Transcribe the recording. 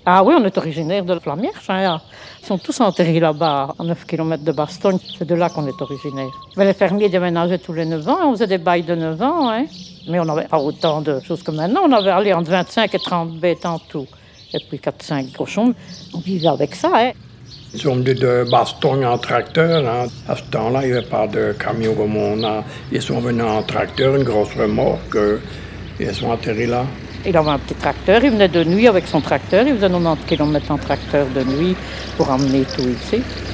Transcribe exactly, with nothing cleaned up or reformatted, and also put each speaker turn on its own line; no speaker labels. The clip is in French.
Ah oui, on est originaire de Flamierche. Hein. Ils sont tous enterrés là-bas, à neuf kilomètres de Bastogne. C'est de là qu'on est originaire. Mais les fermiers déménageaient tous les neuf ans. On faisait des bails de neuf ans. Hein. Mais on n'avait pas autant de choses que maintenant. On avait allé entre vingt-cinq et trente bêtes en tout. Et puis quatre cinq cochons. On vivait avec ça. Hein.
Ils sont venus de Bastogne en tracteur. Hein. À ce temps-là, il n'y avait pas de camion comme on a. Ils sont venus en tracteur, une grosse remorque. Et ils sont atterris là.
Il avait un petit tracteur, il venait de nuit avec son tracteur, il faisait quatre-vingt-dix kilomètres en tracteur de nuit pour emmener tout ici.